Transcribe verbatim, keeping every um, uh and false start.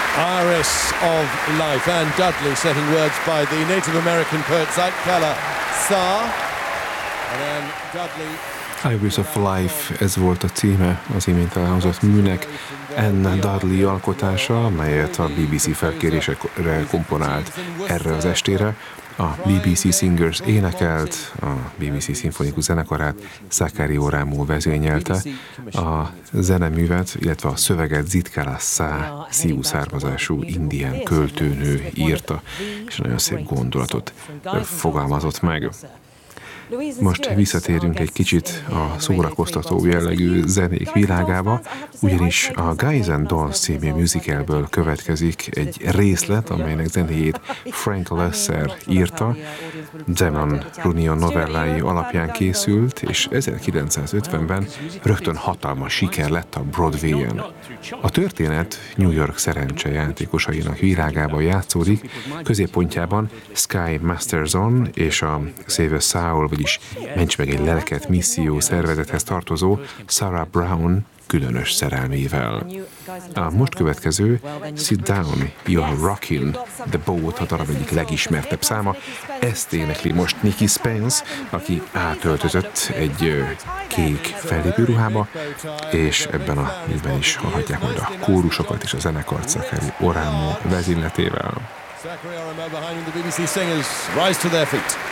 Iris of Life. Anne Dudley setting words by the Native American poet Zeitkala Sa. And Anne Dudley... Iris of Life, ez volt a címe az imént elhangzott műnek, Anne Dudley alkotása, amelyet a bé bé cé felkérésre komponált erre az estére. A bé bé cé Singers énekelt, a bé bé cé szimfonikus zenekarát Zachary Oramó vezényelte, a zeneművet, illetve a szöveget Zeitkala Sa, sziú származású indián költőnő írta, és nagyon szép gondolatot fogalmazott meg. Most visszatérünk egy kicsit a szórakoztató jellegű zenék világába, ugyanis a Guys and Dolls című musicalből következik egy részlet, amelynek zenéjét Frank Loesser írta. Damon Runyon novellái alapján készült, és ezerkilencszázötvenben rögtön hatalmas siker lett a Broadwayen. A történet New York szerencsejátékosainak világában játszódik, középpontjában Sky Masterson és a Save Saul, vagyis Ments meg egy lelket misszió szervezethez tartozó Sarah Brown különös szerelmével. A most következő Sit Down, You're Rockin' the Boat, a darab egyik legismertebb száma. Ezt énekli most Nikki Spence, aki átöltözött egy kék fellépőruhába, és ebben a műben is hallhatják majd a kórusokat és a zenekart Zachary Oramó vezényletével. Zachary Oramó behind the bé bé cé singers rise to their feet.